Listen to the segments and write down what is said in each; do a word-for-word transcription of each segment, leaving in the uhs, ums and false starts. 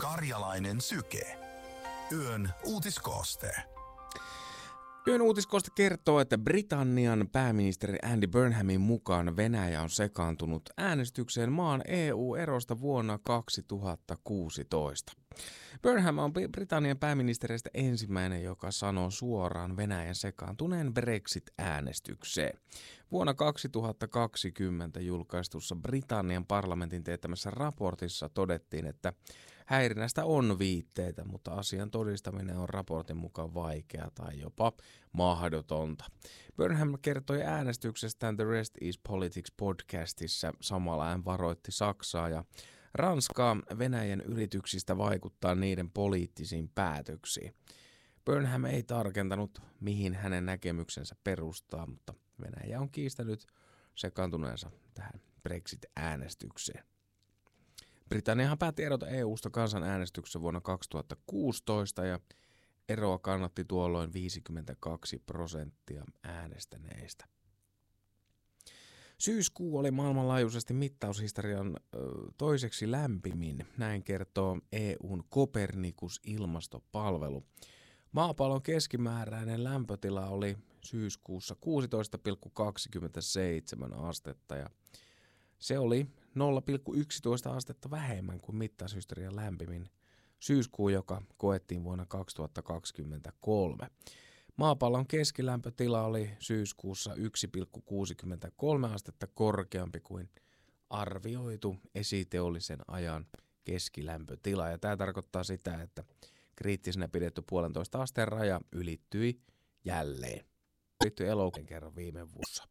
Karjalainen syke. Yön uutiskooste. Yön uutiskooste kertoo, että Britannian pääministeri Andy Burnhamin mukaan Venäjä on sekaantunut äänestykseen maan E U-erosta vuonna kaksituhattakuusitoista. Burnham on Britannian pääministeristä ensimmäinen, joka sanoo suoraan Venäjän sekaantuneen Brexit-äänestykseen. Vuonna kaksituhattakaksikymmentä julkaistussa Britannian parlamentin teettämässä raportissa todettiin, että häirinnästä on viitteitä, mutta asian todistaminen on raportin mukaan vaikeaa tai jopa mahdotonta. Burnham kertoi äänestyksestään The Rest is Politics podcastissa. Samalla hän varoitti Saksaa ja Ranskaa Venäjän yrityksistä vaikuttaa niiden poliittisiin päätöksiin. Burnham ei tarkentanut, mihin hänen näkemyksensä perustaa, mutta Venäjä on kiistänyt sekaantuneensa tähän Brexit-äänestykseen. Britanniahan päätti erota E U:sta kansanäänestyksessä vuonna kaksituhattakuusitoista ja eroa kannatti tuolloin viisikymmentäkaksi prosenttia äänestäneistä. Syyskuu oli maailmanlaajuisesti mittaushistorian ö, toiseksi lämpimin, näin kertoo E U:n Copernicus-ilmastopalvelu. Maapallon keskimääräinen lämpötila oli syyskuussa kuusitoista pilkku kaksikymmentäseitsemän astetta ja se oli nolla pilkku yksitoista astetta vähemmän kuin mittaushistorian lämpimin syyskuu, joka koettiin vuonna kaksituhattakaksikymmentäkolme. Maapallon keskilämpötila oli syyskuussa yksi pilkku kuusikymmentäkolme astetta korkeampi kuin arvioitu esiteollisen ajan keskilämpötila. Ja tämä tarkoittaa sitä, että kriittisenä pidetty puolentoista asteen raja ylittyi jälleen. Ylittyi elokuun kerran viime vuonna.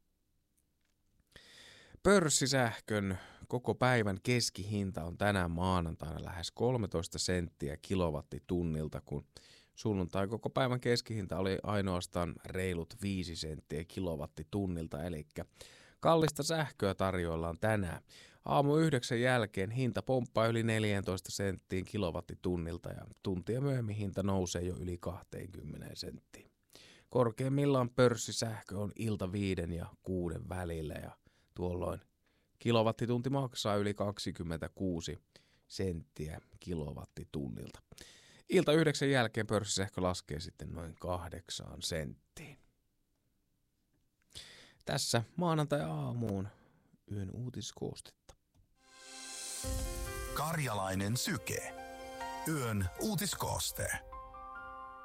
Pörssisähkön koko päivän keskihinta on tänään maanantaina lähes kolmetoista senttiä kilowattitunnilta, kun sunnuntai koko päivän keskihinta oli ainoastaan reilut viisi senttiä kilowattitunnilta, eli kallista sähköä tarjoillaan tänään. Aamu yhdeksän jälkeen hinta pomppaa yli neljätoista senttiin kilowattitunnilta ja tuntia myöhemmin hinta nousee jo yli kaksikymmentä senttiin. Korkeimmillaan pörssisähkö on ilta viiden ja kuuden välillä ja tuolloin kilowattitunti maksaa yli kaksikymmentäkuusi senttiä kilowattitunnilta. Ilta yhdeksän jälkeen pörssisähkö laskee sitten noin kahdeksaan senttiin. Tässä maanantai-aamuun yön uutiskoostetta. Karjalainen syke. Yön uutiskooste.